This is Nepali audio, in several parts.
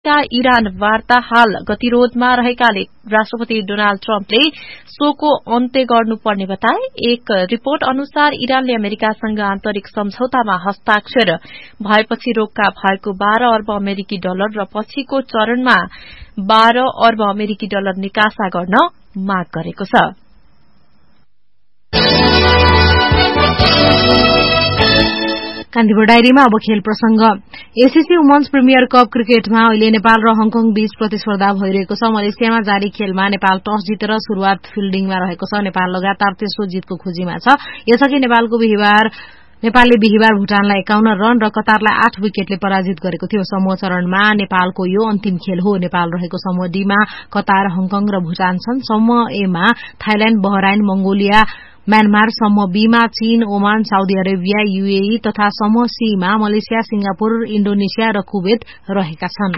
इरान वार्ता हाल गतिरोधमा रहेकाले राष्ट्रपति डोनाल्ड ट्रम्पले सोको अन्त्य गर्नुपर्ने बताए। एक रिपोर्ट अनुसार इरानले अमेरिकासँग आन्तरिक सम्झौतामा हस्ताक्षर भएपछि रोक्का भएको 12 अर्ब अमेरिकी डलर र पछिको चरणमा 12 अर्ब अमेरिकी डलर निकासा गर्न माग गरेको छ। कान्तिपुर डायरीमा अब खेल प्रसंग। एसीसी वुमन्स प्रिमियर कप क्रिकेटमा अहिले नेपाल र हङकङ बीच प्रतिस्पर्धा भइरहेको छ। मलेसियामा जारी खेलमा नेपाल टस जितेर शुरूआत फिल्डिङमा रहेको छ। नेपाल लगातार तेस्रो जितको खोजीमा छ। यसअघि नेपालले बिहिबार भुटानलाई 51 रन र कतारलाई 8 विकेटले पराजित गरेको थियो। समूह चरणमा नेपालको यो अन्तिम खेल हो। नेपाल रहेको समूह डी मा कतार, हङकङ र भुटान छन्। समूह ए मा थाइल्याण्ड, बहराइन, मंगोलिया, म्यानमार, समूह बी मा चीन, ओमान, साउदी अरेबिया, यूएई तथा समूह सी मा मलेसिया, सिंगापुर, इण्डोनेशिया र कुवेत रहेका छन्।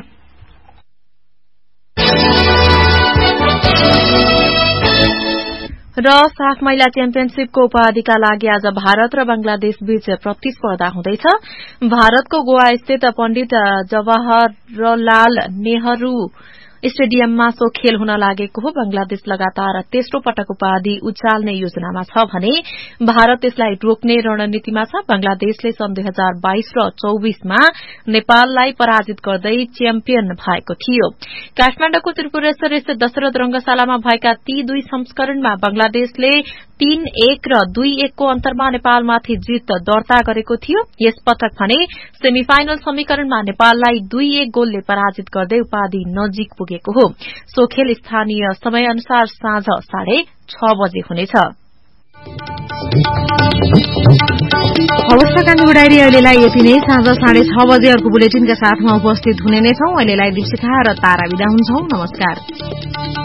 र साफ महिला च्याम्पियनशीपको उपाधिका लागि आज भारत र बंगलादेश बीच प्रतिस्पर्धा हुँदैछ। भारतको गोवा स्थित पण्डित जवाहरलाल नेहरू स्टेडियममा सो खेल हुन लागेको हो। बंगलादेश लगातार तेस्रो पटक उपाधि उचाल्ने योजनामा छ भने भारत त्यसलाई रोक्ने रणनीतिमा छ। बंगलादेशले सन् 2022 र 24 मा नेपाललाई पराजित गर्दै च्याम्पियन भएको थियो। काठमाडौँको त्रिपुरेश्वर स्थित दशरथ रंगशालामा भएका ती दुई संस्करणमा बंगलादेशले 3-1 र 2-1 को अन्तरमा नेपालमाथि जित दर्ता गरेको थियो। यस पटक भने सेमिफाइनल समीकरणमा नेपाललाई 2-1 गोलले पराजित गर्दै उपाधि नजिक पुगेको हो। सो खेल स्थानीय समय अनुसार साँझ 6:30 बजे हुनेछ। हवस् त कान्तिपुर डायरी अहिलेलाई यति नै। साँझ 6:30 बजे अर्को बुलेटिनका साथमा उपस्थित हुने नै छौं। अहिलेलाई दीपशिखा र तारा बिदा हुन्छौं। नमस्कार।